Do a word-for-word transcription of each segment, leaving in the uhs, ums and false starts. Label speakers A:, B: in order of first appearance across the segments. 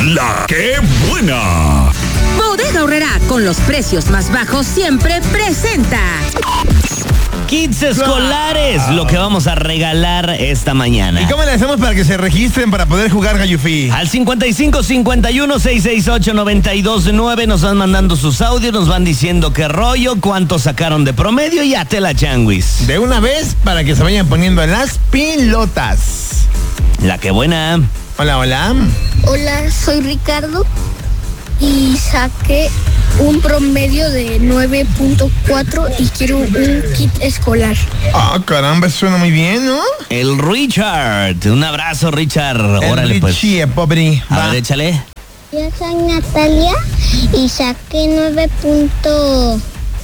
A: La que buena.
B: Bodega Aurrerá, con los precios más bajos siempre presenta
C: Kits escolares, lo que vamos a regalar esta mañana.
D: ¿Y cómo le hacemos para que se registren para poder jugar Gallufí?
C: Al cincuenta y cinco cincuenta y uno seiscientos sesenta y ocho noventa y dos nueve nos van mandando sus audios, nos van diciendo qué rollo, cuánto sacaron de promedio y a tela changuis.
D: De una vez para que se vayan poniendo en las pilotas.
C: La que buena.
D: Hola, hola.
E: Hola, soy Ricardo y saqué un promedio de nueve punto cuatro y quiero un kit escolar.
D: Ah, caramba, suena muy bien, ¿no?
C: El Richard. Un abrazo, Richard.
D: El
C: Órale, pues.
D: Richie, pobre.
C: A
D: Va.
C: ver, échale.
E: Yo soy Natalia y saqué nueve punto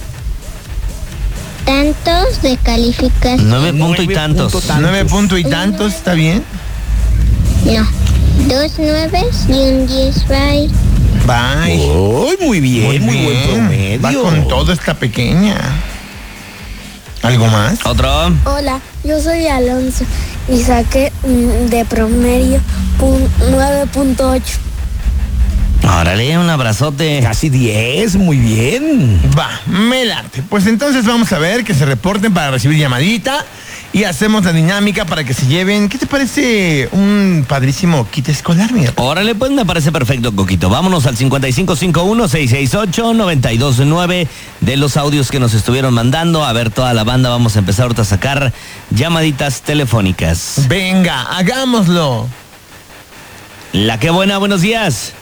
E: tantos de calificación.
C: Nueve punto y tantos.
D: Nueve punto y tantos, ¿está bien?
E: No, dos nueves y un diez, bye.
D: Bye.
C: Uy, muy bien,
D: Muy
C: muy, buen
D: bien. Va
C: promedio.
D: con todo esta pequeña. ¿Algo más?
C: Otro.
E: Hola, yo soy Alonso y saqué mm, de promedio nueve punto ocho.
C: Órale, un abrazote. Casi diez, muy bien.
D: Va, me late. Pues entonces vamos a ver que se reporten para recibir llamadita y hacemos la dinámica para que se lleven. ¿Qué te parece un padrísimo kit escolar, mira?
C: Órale, pues me parece perfecto, Coquito. Vámonos al cincuenta y cinco cincuenta y uno seiscientos sesenta y ocho noventa y dos nueve de los audios que nos estuvieron mandando. A ver, toda la banda, vamos a empezar ahorita a sacar llamaditas telefónicas.
D: Venga, hagámoslo.
C: La que buena, buenos días.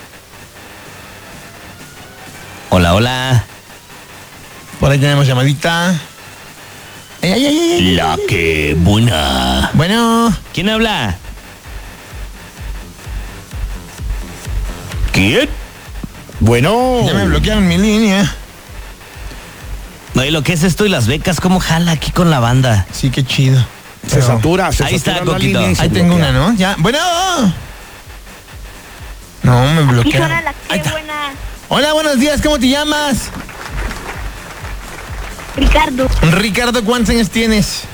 C: Hola, hola.
D: Por ahí tenemos llamadita. Ay, ay, ay, ay, ay.
C: La que buena.
D: Bueno,
C: ¿Quién habla? ¿Quién? Bueno.
D: ya me bloquearon mi línea.
C: Oye, lo que es esto y las becas, ¿cómo jala aquí con la banda?
D: Sí, qué chido.
F: Se
D: Pero-
F: satura, se
C: Ahí
F: satura
C: está,
F: la
C: Coquito.
F: línea y se
D: Ahí tengo
F: bloquea.
D: una, ¿no? Ya. Bueno. No, me bloquearon.
E: Híjole, la
D: Ahí
E: que
D: está.
E: buena.
D: Hola, buenos días, ¿cómo te llamas?
E: Ricardo,
D: Ricardo, ¿cuántos años tienes?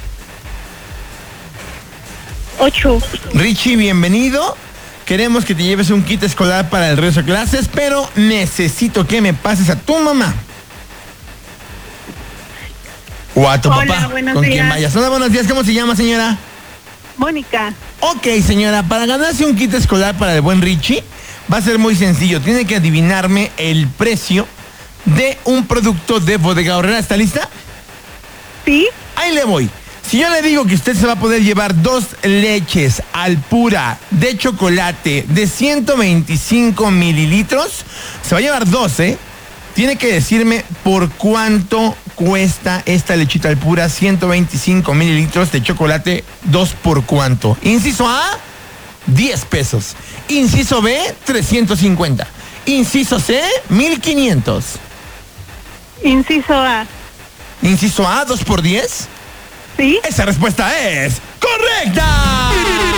E: ocho.
D: Richie, bienvenido. Queremos que te lleves un kit escolar para el resto de clases, pero necesito que me pases a tu mamá. O a tu
G: Hola,
D: papá,
G: buenos
D: con
G: días.
D: quien vayas. Hola, buenos días, ¿cómo se llama, señora?
G: Mónica,
D: Ok, señora, para ganarse un kit escolar para el buen Richie, va a ser muy sencillo. Tiene que adivinarme el precio de un producto de Bodega Aurrerá. ¿Está lista?
G: ¿sí?
D: Ahí le voy. Si yo le digo que usted se va a poder llevar dos leches Alpura de chocolate de ciento veinticinco mililitros, se va a llevar dos, ¿eh? Tiene que decirme por cuánto cuesta esta lechita Alpura ciento veinticinco mililitros de chocolate, dos por cuánto. Inciso A, diez pesos. Inciso B, trescientos cincuenta. Inciso C, mil quinientos.
G: Inciso A,
D: Inciso A, dos por diez.
G: ¿sí?
D: Esa respuesta es correcta.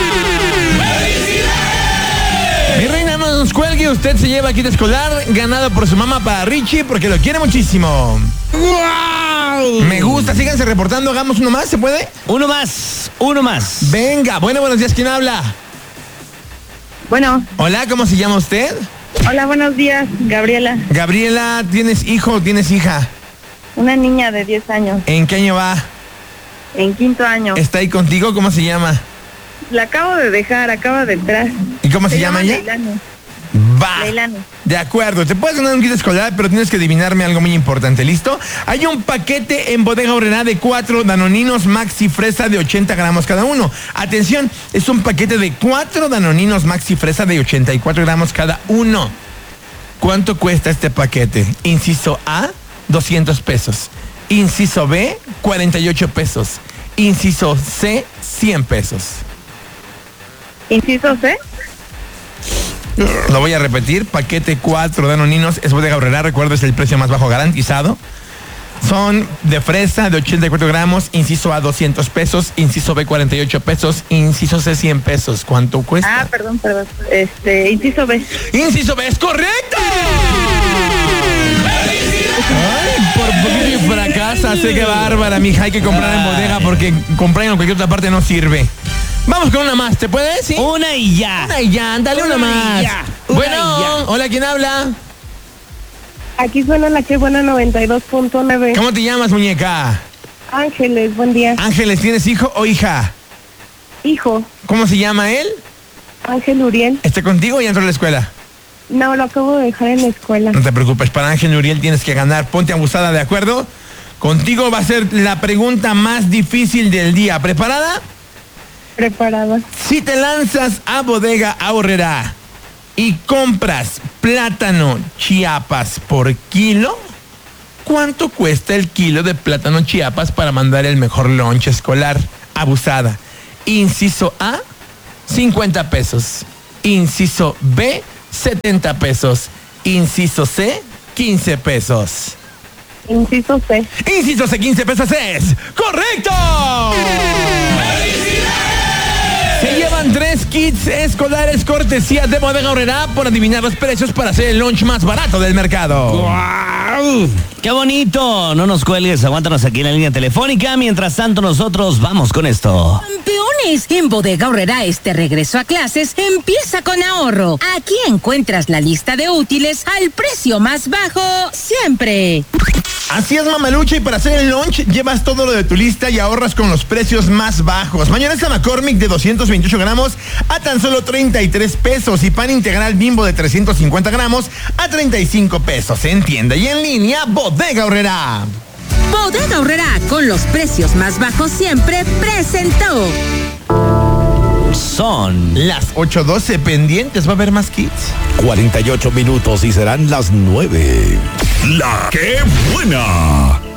D: Mi reina, no nos cuelgue, usted se lleva kit escolar ganado por su mamá para Richie porque lo quiere muchísimo. Me gusta, síganse reportando, hagamos uno más, ¿se puede?
C: Uno más, uno más.
D: Venga, bueno, buenos días, ¿quién habla?
G: Bueno,
D: Hola, ¿cómo se llama usted?
G: hola, buenos días, Gabriela.
D: Gabriela, ¿tienes hijo o tienes hija?
G: Una niña de diez años,
D: ¿En qué año va?
G: en quinto año.
D: ¿Está ahí contigo? ¿Cómo se llama?
G: La acabo de dejar, acaba de entrar.
D: ¿Y cómo se, llama ella?
G: Leilani.
D: Va.
G: Leilani.
D: De acuerdo, te puedes ganar un kit escolar, pero tienes que adivinarme algo muy importante, ¿listo? Hay un paquete en Bodega Aurrerá de cuatro danoninos maxi fresa de ochenta gramos cada uno. Atención, es un paquete de cuatro danoninos maxi fresa de ochenta y cuatro gramos cada uno. ¿Cuánto cuesta este paquete? Inciso A, doscientos pesos. Inciso B, cuarenta y ocho pesos. Inciso C, cien pesos.
G: Inciso C,
D: Lo voy a repetir, paquete cuatro danoninos, es Bodega Aurrerá, recuerda, es el precio más bajo garantizado. Son de fresa de ochenta y cuatro gramos, inciso A doscientos pesos, inciso B cuarenta y ocho pesos, inciso C cien pesos. ¿Cuánto cuesta?
G: ah, perdón, perdón, este, inciso B.
D: Inciso B es correcto. Ay, por poquito y fracasa, sé que bárbara, mija, hay que comprar en bodega porque comprar en cualquier otra parte no sirve. Vamos con una más, ¿te puede? ¿Sí?
C: Una y ya.
D: Una y ya, dale una,
C: Una y
D: más.
C: ya.
D: Bueno, hola, ¿quién habla?
G: Aquí suena la que buena noventa y dos punto nueve.
D: ¿Cómo te llamas, muñeca?
G: Ángeles, buen día.
D: Ángeles, ¿tienes hijo o hija?
G: Hijo,
D: ¿Cómo se llama él?
G: Ángel Uriel.
D: ¿Está contigo y entró a la escuela?
G: No, lo acabo de dejar en la escuela.
D: No te preocupes, para Ángel Uriel tienes que ganar. Ponte abusada, ¿de acuerdo? Contigo va a ser la pregunta más difícil del día. ¿Preparada?
G: Preparada.
D: Si te lanzas a Bodega Aurrerá y compras plátano Chiapas por kilo, ¿cuánto cuesta el kilo de plátano Chiapas para mandar el mejor lunch escolar? Abusada. Inciso A, cincuenta pesos. Inciso B, setenta pesos. Inciso C, quince pesos.
G: Inciso C.
D: Inciso C, quince pesos es ¡correcto! Se llevan tres kits escolares cortesía de Bodega Aurrerá por adivinar los precios para hacer el lunch más barato del mercado.
C: ¡Guau! ¡Qué bonito! No nos cuelgues, aguántanos aquí en la línea telefónica. Mientras tanto, nosotros vamos con esto.
B: Campeones, en Bodega Aurrerá este regreso a clases empieza con ahorro. Aquí encuentras la lista de útiles al precio más bajo siempre.
D: Así es, mamalucha, y para hacer el lunch llevas todo lo de tu lista y ahorras con los precios más bajos. Mayonesa McCormick de doscientos veintiocho gramos a tan solo treinta y tres pesos y pan integral Bimbo de trescientos cincuenta gramos a treinta y cinco pesos. En tienda y en línea, Bodega Aurrerá.
B: Bodega Aurrerá, con los precios más bajos siempre, presentó.
C: Son
D: Las ocho doce pendientes, ¿va a haber más kits?
A: cuarenta y ocho minutos y serán las nueve. La que buena.